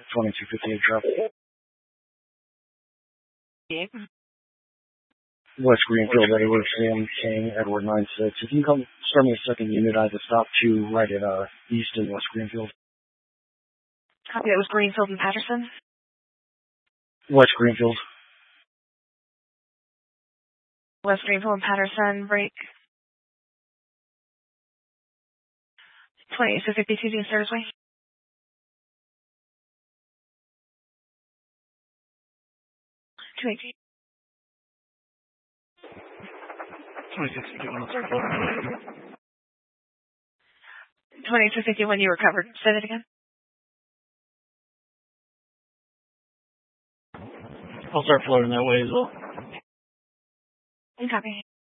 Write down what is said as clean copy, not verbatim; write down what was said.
2258 traffic. Yeah. West Greenfield, Edward Sam King, Edward 96. If you can come start me a second unit, I have to stop 2 right at East and West Greenfield. Copy, that was Greenfield and Patterson. West Greenfield. West Greenfield and Patterson, break. 2252 Dean Thursday. Two 2251, you recovered. Say that again. I'll start floating that way as well. Copy.